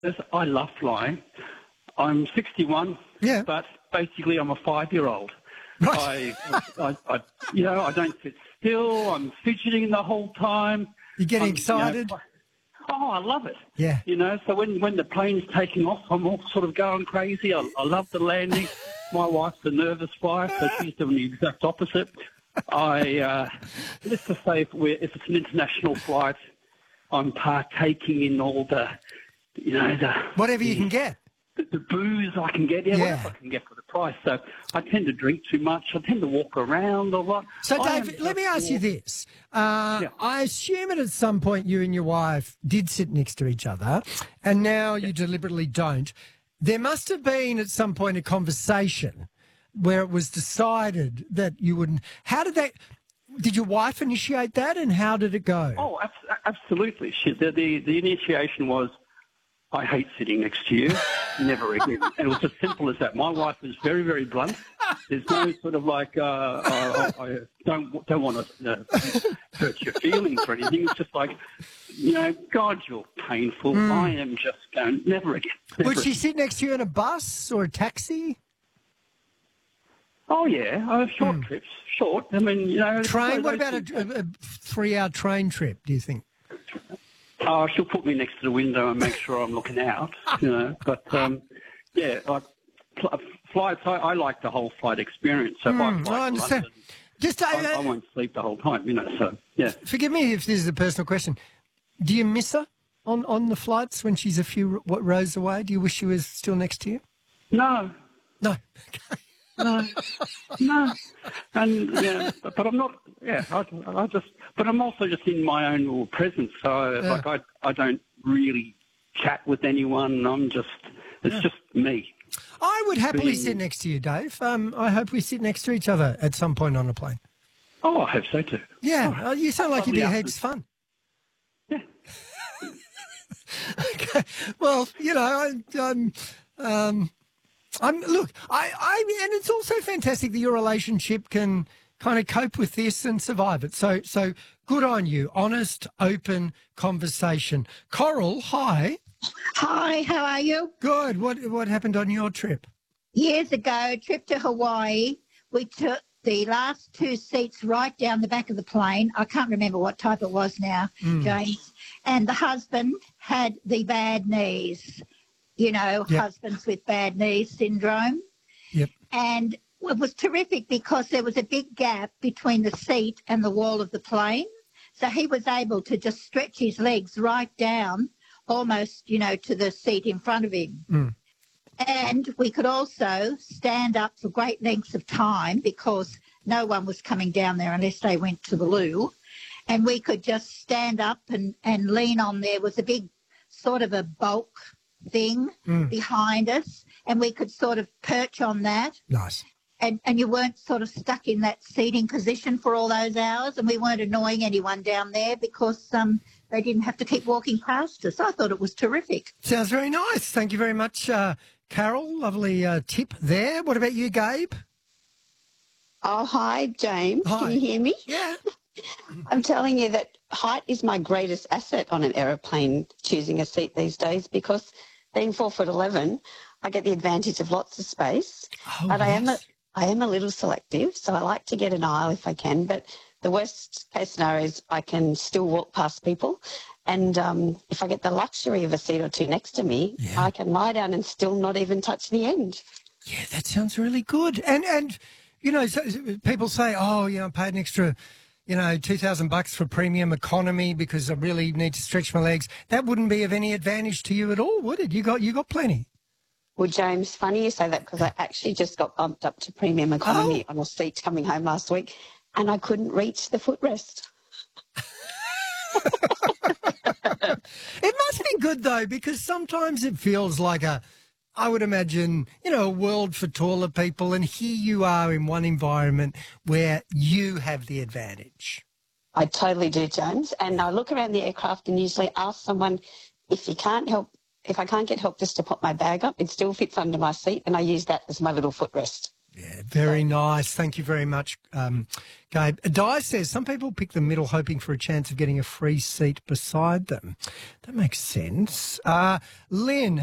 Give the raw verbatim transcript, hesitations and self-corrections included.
Yes, I love flying. I'm sixty-one, Yeah. but basically I'm a five-year-old. Right. I, I, I, you know, I don't sit still. I'm fidgeting the whole time. You're getting I'm, excited? You know, oh, I love it. Yeah. You know, so when, when the plane's taking off, I'm all sort of going crazy. I, I love the landing. My wife's a nervous flyer, so she's doing the exact opposite. I, uh, let's just say if, we're, if it's an international flight, I'm partaking in all the, you know, the... Whatever you the, can get. The, the booze I can get, yeah, Yeah. whatever I can get for the price. So I tend to drink too much. I tend to walk around a lot. So, I am Dave, let me just ask you more- this. Uh, Yeah. I assume that at some point you and your wife did sit next to each other, and now you deliberately don't. There must have been at some point a conversation where it was decided that you wouldn't. How did that? Did your wife initiate that, and how did it go? Oh, abs- absolutely. She, the, the, the initiation was, I hate sitting next to you, never again. And it was as simple as that. My wife is very, very blunt. There's no sort of like, uh, uh, I don't don't want to uh, hurt your feelings or anything. It's just like, you know, God, you're painful. I am just going, never again. Never Would she again. sit next to you in a bus or a taxi? Oh, yeah, uh, short trips, short. I mean, you know. Train? What those about things- a, a, a three-hour train trip, do you think? Oh, she'll put me next to the window and make sure I'm looking out, you know. But, um, yeah, like, fl- flights, I, I like the whole flight experience. So if I Mm, fly I to understand. London, Just, uh, I, I won't sleep the whole time, you know, so, yeah. forgive me if this is a personal question. Do you miss her on, on the flights when she's a few r- what, rows away? Do you wish she was still next to you? No, No. no, no. And, yeah, but, but I'm not, yeah, I, I just, but I'm also just in my own little presence. So, Yeah. like, I, I don't really chat with anyone. I'm just, it's just me. I would happily Being- sit next to you, Dave. Um, I hope we sit next to each other at some point on a plane. Oh, I hope so too. Yeah, uh, you sound like you'd be lovely heaps fun. Yeah. Okay. Well, you know, I, I'm, um, I'm. Look, I, I, and it's also fantastic that your relationship can kind of cope with this and survive it. So, so good on you. Honest, open conversation. Coral, hi. Hi, how are you? Good. What what happened on your trip? Years ago, trip to Hawaii, we took the last two seats right down the back of the plane. I can't remember what type it was now, James. And the husband had the bad knees, you know, Yep. husbands with bad knees syndrome. Yep. And it was terrific because there was a big gap between the seat and the wall of the plane. So he was able to just stretch his legs right down, almost, you know, to the seat in front of him. Mm. And we could also stand up for great lengths of time because no one was coming down there unless they went to the loo. And we could just stand up and, and lean on. There was a big sort of a bulk thing Mm. behind us, and we could sort of perch on that. Nice. And, and you weren't sort of stuck in that seating position for all those hours, and we weren't annoying anyone down there because um, they didn't have to keep walking past us. I thought it was terrific. Sounds very nice. Thank you very much, uh, Carol. Lovely uh, tip there. What about you, Gabe? Oh, hi, James. Hi. Can you hear me? Yeah. I'm telling you that height is my greatest asset on an aeroplane, choosing a seat these days, because being four foot eleven, I get the advantage of lots of space. Oh, but I am a, yes. I am a little selective, so I like to get an aisle if I can. But the worst case scenario is I can still walk past people. And um, if I get the luxury of a seat or two next to me, Yeah. I can lie down and still not even touch the end. Yeah, that sounds really good. And, and you know, so, people say, oh, you know, I paid an extra, you know, two thousand bucks for premium economy because I really need to stretch my legs. That wouldn't be of any advantage to you at all, would it? You got, you got plenty. Well, James, funny you say that because I actually just got bumped up to premium economy on a seat coming home last week and I couldn't reach the footrest. It must be good, though, because sometimes it feels like a, I would imagine, you know, a world for taller people, and here you are in one environment where you have the advantage. I totally do, James. And I look around the aircraft and usually ask someone if you can't help, if I can't get help just to put my bag up, it still fits under my seat and I use that as my little footrest. Yeah, very nice. Thank you very much, um, Gabe. Di says some people pick the middle hoping for a chance of getting a free seat beside them. That makes sense. Uh, Lynn,